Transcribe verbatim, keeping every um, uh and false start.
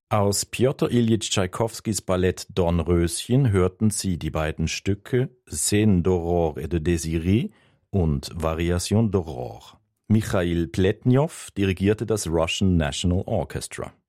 Aus Pjotr Iljitsch Tschaikowskis Ballett Dornröschen hörten Sie die beiden Stücke Scène d'aurore et de désiré und Variation d'aurore. Michail Pletnjow dirigierte das Russian National Orchestra.